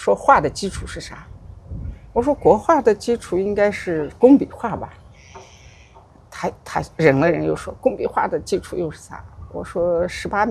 说画的基础是啥？我说国画的基础应该是工笔画吧。他忍了忍又说工笔画的基础又是啥？我说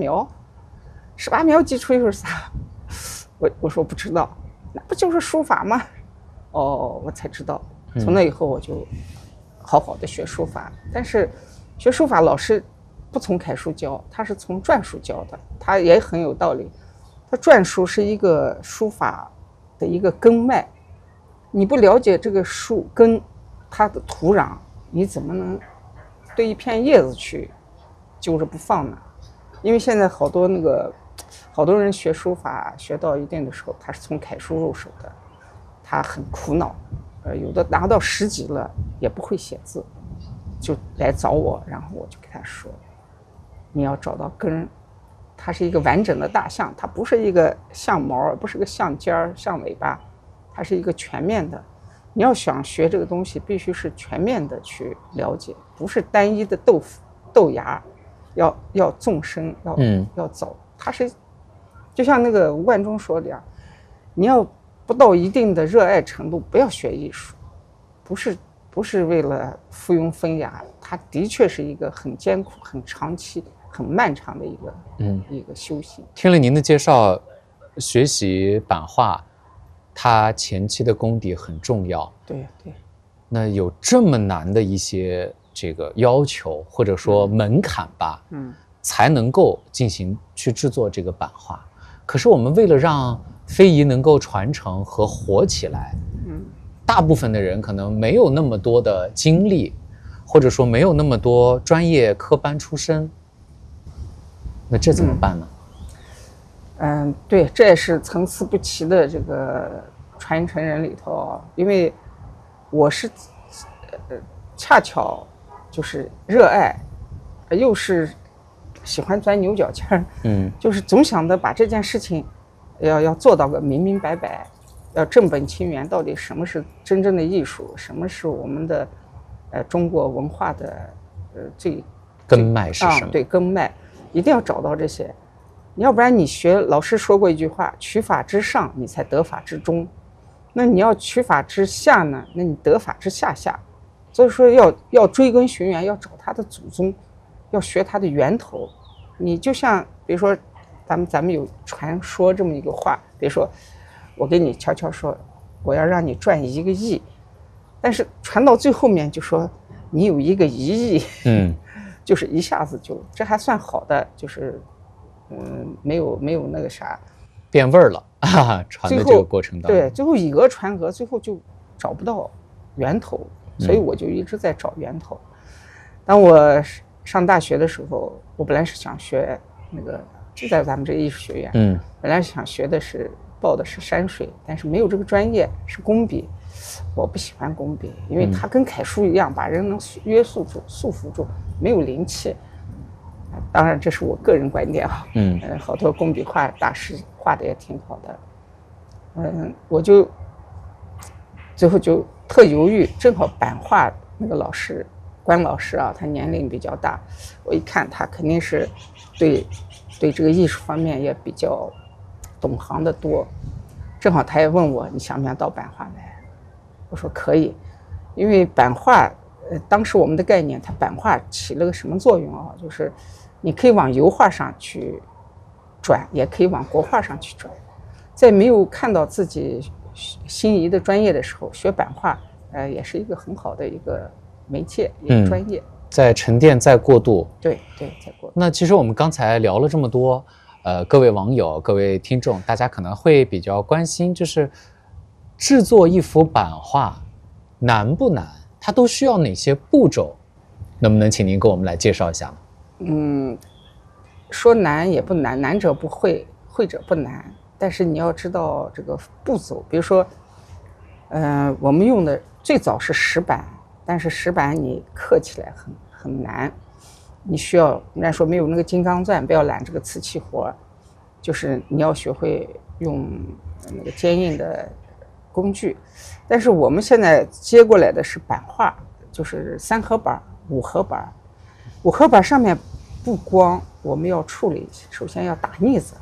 18描基础又是啥？我说不知道，那不就是书法吗？哦，我才知道。从那以后我就好好的学书法，但是学书法老师不从楷书教，他是从篆书教的，他也很有道理。他篆书是一个书法的一个根脉，你不了解这个树根，它的土壤，你怎么能对一片叶子去揪着不放呢？因为现在好多人学书法学到一定的时候，他是从楷书入手的，他很苦恼，有的拿到10级了也不会写字，就来找我，然后我就给他说，你要找到根，它是一个完整的大象，它不是一个象毛，不是个象尖象尾巴，它是一个全面的。你要想学这个东西，必须是全面的去了解，不是单一的豆芽，要纵深，要走。它是就像那个吴冠中说的呀，你要不到一定的热爱程度，不要学艺术，不是为了附庸风雅，它的确是一个很艰苦、很长期、很漫长的一个修行。 听了您的介绍，学习版画，它前期的功底很重要。 对。 那有这么难的一些这个要求或者说门槛吧，才能够进行去制作这个版画。可是我们为了让非遗能够传承和活起来，大部分的人可能没有那么多的精力，或者说没有那么多专业科班出身，那这怎么办呢？ 对，这也是参差不齐的这个传承人里头，因为我是恰巧就是热爱，又是喜欢钻牛角尖儿，就是总想着把这件事情要做到个明明白白，要正本清源，到底什么是真正的艺术，什么是我们的中国文化的最根脉是什么？ 对，根脉一定要找到这些，要不然你学老师说过一句话，取法之上，你才得法之中。那你要取法之下呢，那你得法之下。所以说要追根寻源，要找他的祖宗，要学他的源头。你就像比如说咱们有传说这么一个话，比如说我给你悄悄说我要让你赚1个亿，但是传到最后面就说你有1个1亿，就是一下子就这还算好的，就是没有那个啥变味儿了传的这个过程当中， 对，最后以讹传讹，最后就找不到源头，所以我就一直在找源头。当我上大学的时候，我本来是想学那个，就在咱们这个艺术学院，本来是想学的是报的是山水，但是没有这个专业，是工笔。我不喜欢工笔，因为它跟楷书一样，把人能约束住、束缚住，没有灵气。当然这是我个人观点啊，好多工笔画大师画的也挺好的，我就最后就特犹豫，正好版画那个老师关老师啊，他年龄比较大，我一看他肯定是对这个艺术方面也比较懂行的多，正好他也问我你想不想到版画来，我说可以，因为版画当时我们的概念，它版画起了个什么作用啊？就是你可以往油画上去转，也可以往国画上去转。在没有看到自己心仪的专业的时候，学版画，也是一个很好的一个媒介，一个专业。 在沉淀，在过渡。 对，在过渡。 那其实我们刚才聊了这么多，各位网友、各位听众，大家可能会比较关心，就是制作一幅版画难不难？它都需要哪些步骤？能不能请您给我们来介绍一下呢？ 说难也不难，难者不会，会者不难。但是你要知道这个步骤，比如说，我们用的最早是石板，但是石板你刻起来很难，你需要人家说没有那个金刚钻，不要揽这个瓷器活，就是你要学会用那个坚硬的工具。但是我们现在接过来的是版画，就是3合板、5合板。5合板上面不光我们要处理，首先要打腻子，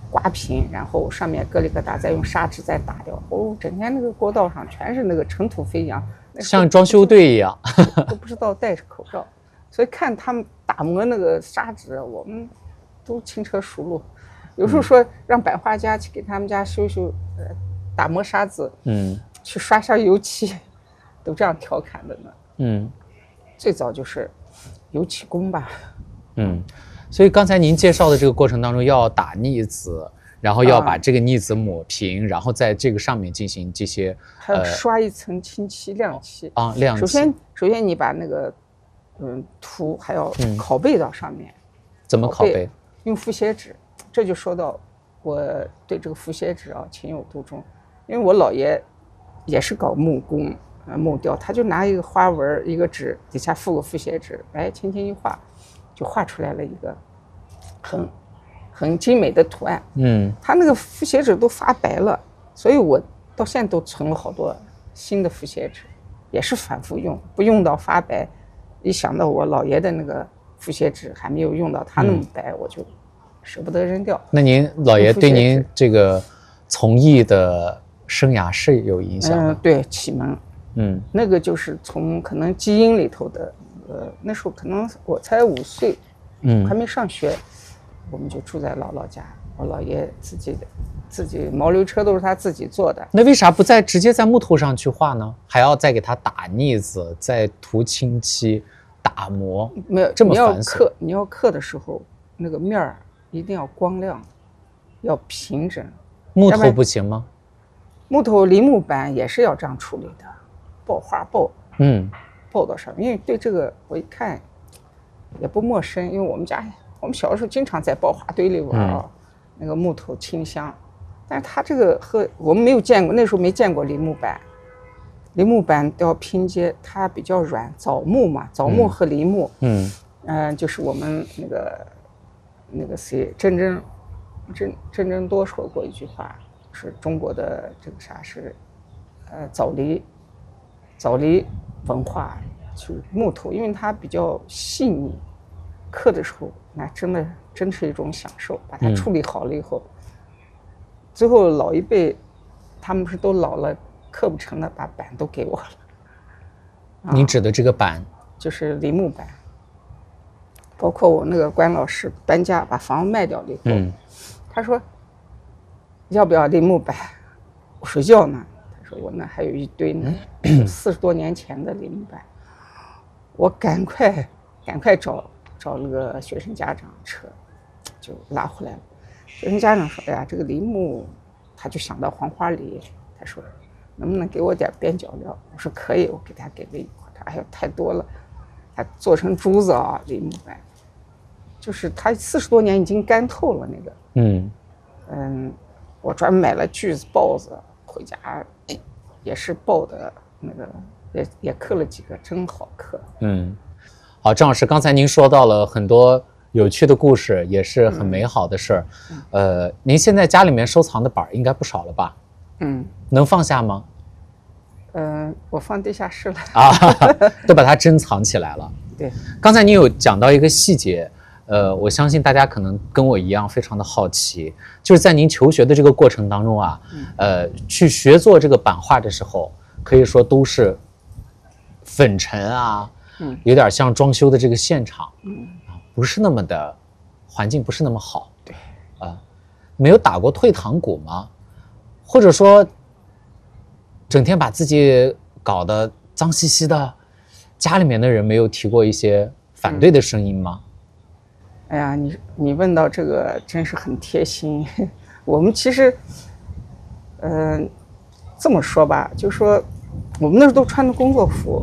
刮平，然后上面疙里疙瘩再用砂纸再打掉。哦，整天那个过道上全是那个尘土飞扬， 像装修队一样， 都不知道戴着口罩，所以看他们打磨那个砂纸，我们都轻车熟路。有时候说让版画家去给他们家修修，打磨沙子，去刷下油漆，都这样调侃的呢。最早就是油漆工吧。 所以刚才您介绍的这个过程当中，要打腻子，然后要把这个腻子抹平，然后在这个上面进行这些， 还要刷一层清漆、亮漆啊，亮漆。 首先你把那个涂还要拷贝到上面。 怎么拷贝？ 用复写纸。这就说到我对这个复写纸情有独钟，因为我姥爷也是搞木工木雕，他就拿一个花纹一个纸底下附个复写纸，轻轻一画，就画出来了一个很精美的图案。他那个复写纸都发白了，所以我到现在都存了好多新的复写纸，也是反复用，不用到发白。一想到我姥爷的那个复写纸还没有用到他那么白，我就舍不得扔掉。 那您姥爷对您这个从艺的生涯是有影响的？ 对，启蒙。那个就是从可能基因里头的，那时候可能我才5岁，还没上学，我们就住在姥姥家。我姥爷自己毛驴车都是他自己做的。 那为啥不直接在木头上去画呢？还要再给它打腻子，再涂清漆、打磨？ 没有， 这么繁琐。 你要刻的时候，那个面儿一定要光亮，要平整。 木头不行吗？ 木头梨木板也是要这样处理的，爆画爆到上面。因为对这个我一看也不陌生，因为我们小时候经常在爆画堆里玩那个木头清香。但是它这个和我们没有见过，那时候没见过梨木板。梨木板都要拼接，它比较软，枣木嘛，枣木和梨木，就是我们那个谁郑振多说过一句话，是中国的这个啥是，枣梨文化，就是木头，因为它比较细腻，刻的时候那真是一种享受，把它处理好了以后，最后老一辈他们是都老了，刻不成了，把板都给我了。 你指的这个板就是梨木板。包括我那个关老师搬家把房子卖掉了以后，他说要不要梨木板？我说要呢。他说我那还有一堆呢，40多年前的梨木板。我赶快找那个学生家长车，就拉回来了。学生家长说：“哎呀，这个梨木，他就想到黄花梨。他说能不能给我点边角料？”我说可以，我给他给了一块。他哎呦太多了，他做成珠子梨木板。就是它40多年已经干透了那个，我专门买了锯子、刨子回家，也是刨的那个，也刻了几个，真好刻。 好，郑老师，刚才您说到了很多有趣的故事，也是很美好的事儿。您现在家里面收藏的板应该不少了吧？能放下吗？ 我放地下室了都把它珍藏起来了。 对， 刚才你有讲到一个细节。我相信大家可能跟我一样非常的好奇，就是在您求学的这个过程当中啊，去学做这个版画的时候，可以说都是粉尘啊，有点像装修的这个现场，不是那么的环境不是那么好， 对， 没有打过退堂鼓吗？或者说，整天把自己搞得脏兮兮的，家里面的人没有提过一些反对的声音吗？ 哎呀，你问到这个真是很贴心。我们其实，这么说吧，就说我们那时候都穿的工作服，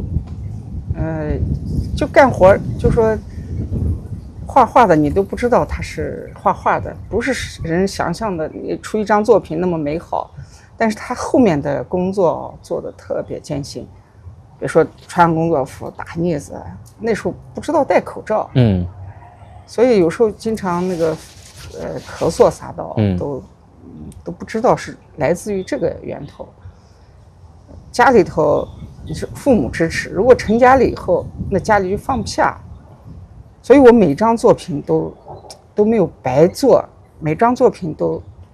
就干活，就说画画的你都不知道他是画画的，不是人想象的你出一张作品那么美好，但是他后面的工作做得特别艰辛。比如说穿工作服打腻子，那时候不知道戴口罩，所以有时候经常那个咳嗽撒到都不知道是来自于这个源头。家里头是父母支持，如果成家了以后，那家里就放不下。所以我每张作品都没有白做，每张作品都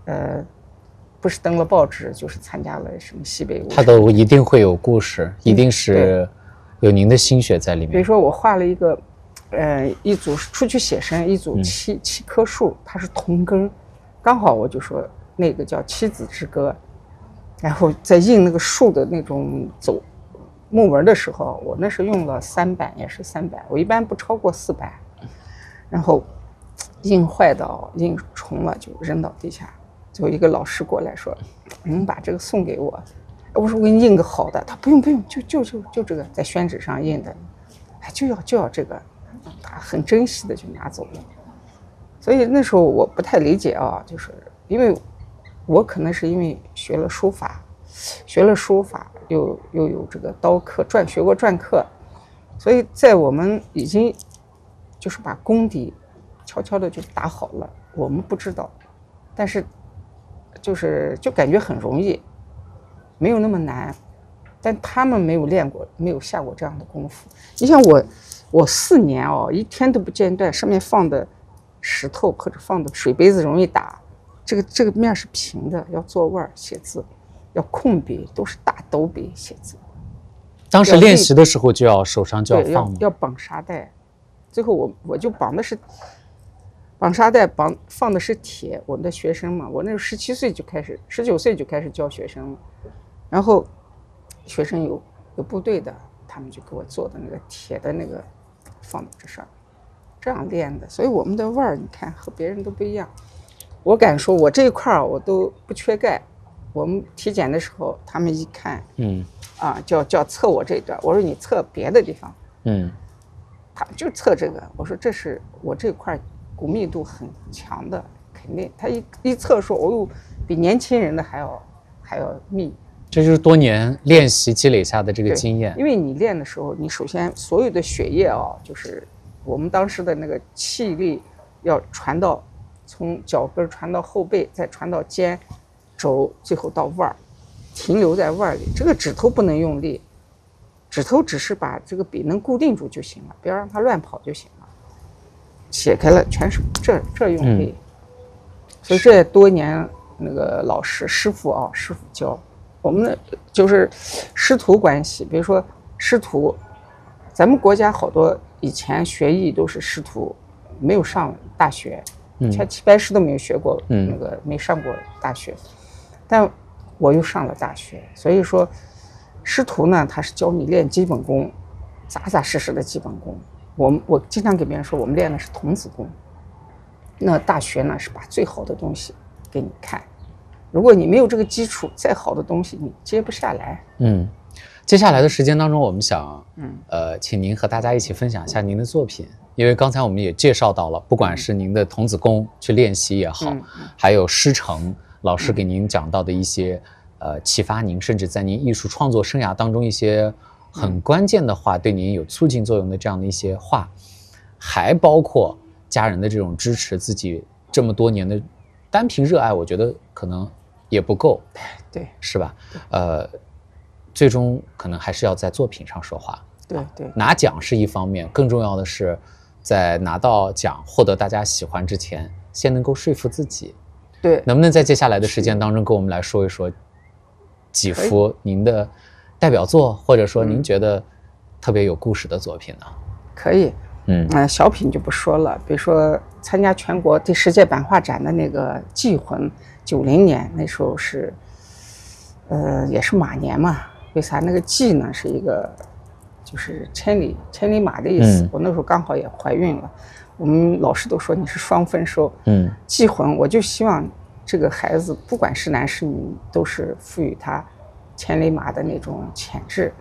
不是登了报纸，就是参加了什么西北。 它都一定会有故事，一定是有您的心血在里面。 比如说我画了一个，一组出去写生，一组七棵树，它是同根，刚好我就说那个叫《七子之歌》，然后在印那个树的那种木纹的时候，我那时候用了3版，也是3版，我一般不超过4版，然后印坏的印重了就扔到地下。最后一个老师过来说：“能把这个送给我？”我说：“我给你印个好的。”他不用，就这个在宣纸上印的，就要这个，他很珍惜的就拿走了。所以那时候我不太理解啊，就是因为我可能是因为学了书法，又有这个刀刻学过篆刻，所以在我们已经就是把功底悄悄的就打好了，我们不知道，但是就感觉很容易，没有那么难，但他们没有练过，没有下过这样的功夫。你像我4年一天都不间断，上面放的石头或者放的水杯子容易打，这个面是平的，要做腕写字，要控笔，都是大斗笔写字。 当时练习的时候手上就要放吗？ 要绑沙袋，最后我就绑沙袋，放的是铁。我的学生嘛，我那时候19岁就开始教学生了，然后学生有部队的，他们就给我做的那个铁的那个放到这上，这样练的。所以我们的腕儿你看和别人都不一样。我敢说我这一块我都不缺钙。我们体检的时候他们一看叫测我这段，我说你测别的地方，他们就测这个。我说这是我这块骨密度很强的，肯定他一测说哦，比年轻人的还要密。 这就是多年练习积累下的这个经验。 因为你练的时候，你首先所有的血液就是我们当时的那个气力要传到从脚跟传到后背，再传到肩肘，最后到腕儿，停留在腕儿里。这个指头不能用力，指头只是把这个笔能固定住就行了，不要让它乱跑就行了。写开了全是这用力，所以这多年那个师傅教我们，就是师徒关系。比如说师徒，咱们国家好多以前学艺都是师徒，没有上大学，全齐白石都没有学过，那个没上过大学，但我又上了大学。所以说师徒呢，他是教你练基本功，扎扎实实的基本功。我经常给别人说，我们练的是童子功。那大学呢，是把最好的东西给你看。如果你没有这个基础，再好的东西你接不下来。 接下来的时间当中，我们想，请您和大家一起分享一下您的作品，因为刚才我们也介绍到了，不管是您的童子功去练习也好，还有师承老师给您讲到的一些，启发您，甚至在您艺术创作生涯当中一些很关键的话，对您有促进作用的这样的一些话，还包括家人的这种支持，自己这么多年的单凭热爱，我觉得可能也不够， 对， 是吧？最终可能还是要在作品上说话。 对， 拿奖是一方面，更重要的是在拿到奖、获得大家喜欢之前，先能够说服自己。 对， 能不能在接下来的时间当中跟我们来说一说几幅您的代表作，或者说您觉得特别有故事的作品呢？ 可以。小品就不说了，比如说参加全国第10届版画展的那个《祭魂》，90年那时候是，也是马年嘛。为啥那个祭呢？是一个就是千里马的意思。我那时候刚好也怀孕了，我们老师都说你是双丰收。祭魂，我就希望这个孩子不管是男是女，都是赋予他千里马的那种潜质。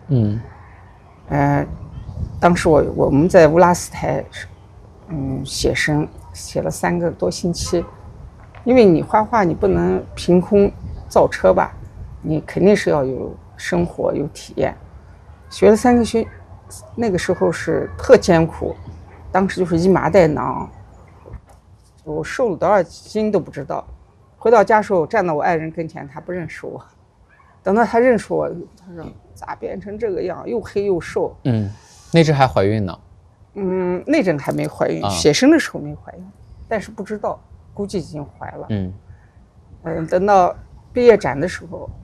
当时我们在乌拉斯台，写生写了3个多星期，因为你画画你不能凭空造车吧，你肯定是要有生活有体验。学了3个学，那个时候是特艰苦，当时就是一麻袋囊，我瘦了多少斤都不知道。回到家时候站到我爱人跟前，他不认识我，等到他认识我，他说咋变成这个样，又黑又瘦。 那阵还怀孕呢？ 那阵还没怀孕，写生的时候没怀孕，但是不知道，估计已经怀了。 等到毕业展的时候，